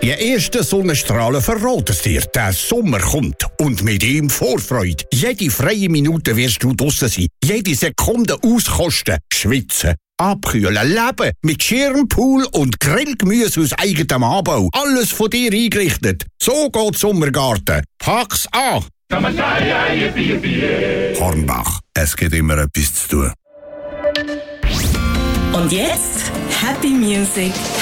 Die ersten Sonnenstrahlen verraten es dir. Der Sommer kommt. Und mit ihm Vorfreude. Jede freie Minute wirst du draussen sein. Jede Sekunde auskosten. Schwitzen. Abkühlen, leben. Mit Schirmpool und Grillgemüse aus eigenem Anbau. Alles von dir eingerichtet. So geht Sommergarten. Pack's an! Hornbach. Es gibt immer etwas zu tun. Und jetzt Happy Music,